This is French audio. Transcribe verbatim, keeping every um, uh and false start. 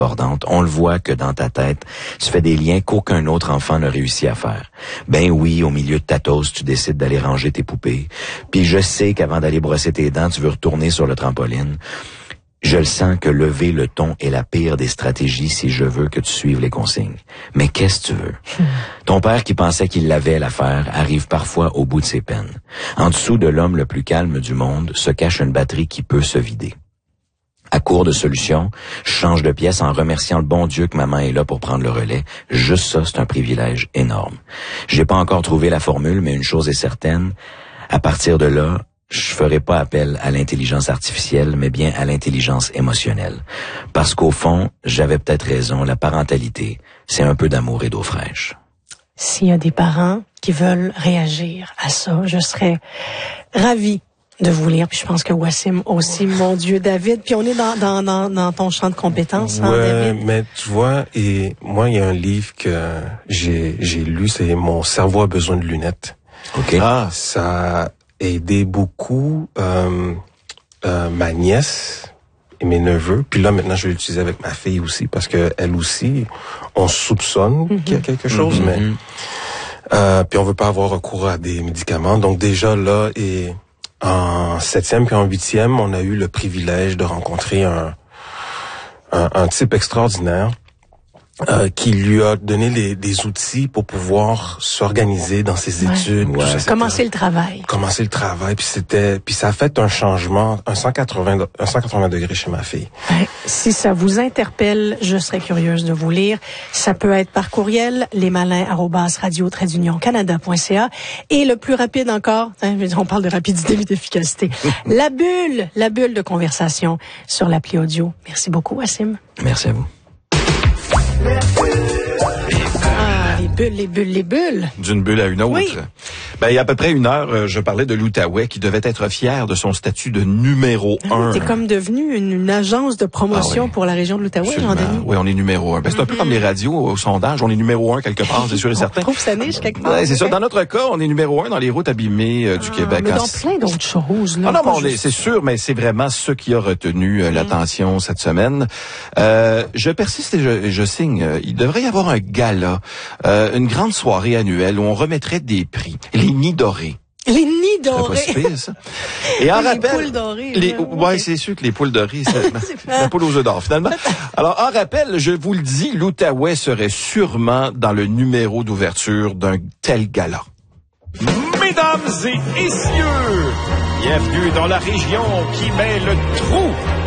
On le voit que dans ta tête, tu fais des liens qu'aucun autre enfant ne réussit à faire. Ben oui, au milieu de ta toast, tu décides d'aller ranger tes poupées. Puis je sais qu'avant d'aller brosser tes dents, tu veux retourner sur le trampoline. Je le sens que lever le ton est la pire des stratégies si je veux que tu suives les consignes. Mais qu'est-ce que tu veux? Hmm. Ton père qui pensait qu'il l'avait l'affaire arrive parfois au bout de ses peines. En dessous de l'homme le plus calme du monde se cache une batterie qui peut se vider. À court de solutions, je change de pièce en remerciant le bon Dieu que maman est là pour prendre le relais. Juste ça, c'est un privilège énorme. J'ai pas encore trouvé la formule, mais une chose est certaine. À partir de là, je ferai pas appel à l'intelligence artificielle, mais bien à l'intelligence émotionnelle. Parce qu'au fond, j'avais peut-être raison, la parentalité, c'est un peu d'amour et d'eau fraîche. S'il y a des parents qui veulent réagir à ça, je serais ravie de vous lire, puis je pense que Wassim aussi, mon Dieu, David, puis on est dans dans dans, dans ton champ de compétences, ouais, hein, David? Mais tu vois, et moi, il y a un livre que j'ai j'ai lu, c'est Mon cerveau a besoin de lunettes. Ok. Ah, ça a aidé beaucoup euh, euh, ma nièce et mes neveux. Puis là, maintenant, je vais l'utiliser avec ma fille aussi, parce que elle aussi, on soupçonne mm-hmm. qu'il y a quelque chose, mm-hmm. mais euh, puis on veut pas avoir recours à des médicaments. Donc déjà là et en septième puis en huitième, on a eu le privilège de rencontrer un un, un type extraordinaire euh, qui lui a donné les, des outils pour pouvoir s'organiser dans ses ouais. études. Ouais. Commencer le travail. Commencer le travail, puis c'était, puis ça a fait un changement, un cent quatre-vingts, un cent quatre-vingts degrés chez ma fille. Ouais. Si ça vous interpelle, je serais curieuse de vous lire. Ça peut être par courriel, lesmalins arobase radio trait d'union canada point c a et le plus rapide encore, hein, on parle de rapidité et d'efficacité, la bulle, la bulle de conversation sur l'appli audio. Merci beaucoup, Wassim. Merci à vous. Ah, les bulles, les bulles, les bulles. D'une bulle à une autre. Oui. Ben, il y a à peu près une heure, je parlais de l'Outaouais qui devait être fier de son statut de numéro ah, un. T'es comme devenu une, une agence de promotion ah, oui. pour la région de l'Outaouais, Jean-Denis. Oui, on est numéro un. Ben, c'est mm-hmm. un peu comme les radios au sondage. On est numéro un quelque part, c'est sûr et certain. On trouve sa niche quelque part. Ouais, c'est ça. Dans notre cas, on est numéro un dans les routes abîmées euh, du ah, Québec. Mais dans plein d'autres choses, là. Ah non, bon, c'est sûr, mais c'est vraiment ce qui a retenu euh, mm. l'attention cette semaine. Euh, je persiste et je, je signe. Il devrait y avoir un gala, euh, une grande soirée annuelle où on remettrait des prix. Les nids dorés. Les nids dorés. C'est pas si pire, ça. Et en les rappel, poules dorées. Les, là, ouais, okay. c'est sûr que les poules dorées, c'est, c'est la poule aux œufs d'or, finalement. Alors, en rappel, je vous le dis, l'Outaouais serait sûrement dans le numéro d'ouverture d'un tel gala. Mesdames et messieurs, bienvenue dans la région qui met le trou